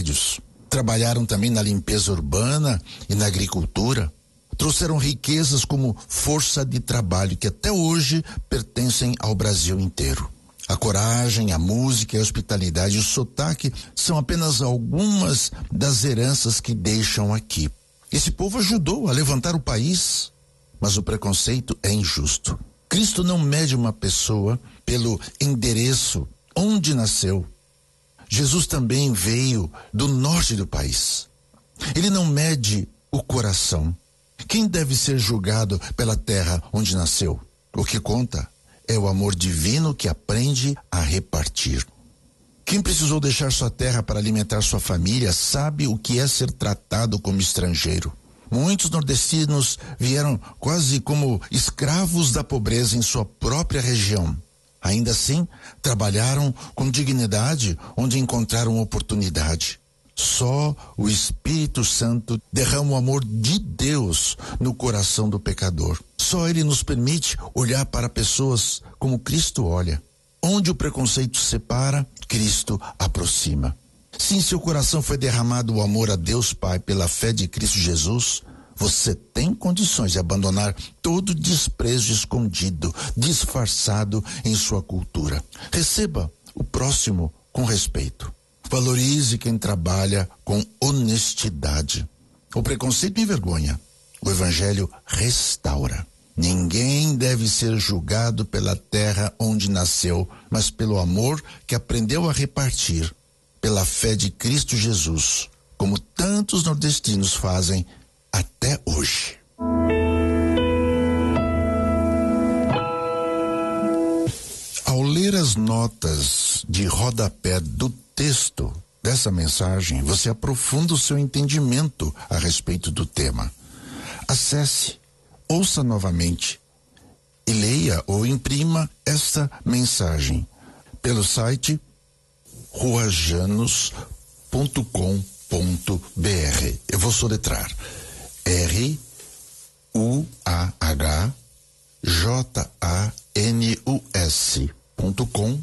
médios. Trabalharam também na limpeza urbana e na agricultura. Trouxeram riquezas como força de trabalho que até hoje pertencem ao Brasil inteiro. A coragem, a música, a hospitalidade e o sotaque são apenas algumas das heranças que deixam aqui. Esse povo ajudou a levantar o país, mas o preconceito é injusto. Cristo não mede uma pessoa pelo endereço onde nasceu. Jesus também veio do norte do país. Ele não mede o coração. Quem deve ser julgado pela terra onde nasceu? O que conta é o amor divino que aprende a repartir. Quem precisou deixar sua terra para alimentar sua família sabe o que é ser tratado como estrangeiro. Muitos nordestinos vieram quase como escravos da pobreza em sua própria região. Ainda assim, trabalharam com dignidade onde encontraram oportunidade. Só o Espírito Santo derrama o amor de Deus no coração do pecador. Só Ele nos permite olhar para pessoas como Cristo olha. Onde o preconceito separa, Cristo aproxima. Se em seu coração foi derramado o amor a Deus Pai pela fé de Cristo Jesus, você tem condições de abandonar todo desprezo escondido, disfarçado em sua cultura. Receba o próximo com respeito. Valorize quem trabalha com honestidade. O preconceito envergonha. O Evangelho restaura. Ninguém deve ser julgado pela terra onde nasceu, mas pelo amor que aprendeu a repartir, pela fé de Cristo Jesus, como tantos nordestinos fazem até hoje. Ao ler as notas de rodapé do texto dessa mensagem, você aprofunda o seu entendimento a respeito do tema. Acesse, ouça novamente e leia ou imprima esta mensagem pelo site ruajanos.com.br. Eu vou soletrar: ruahjanos.com.br.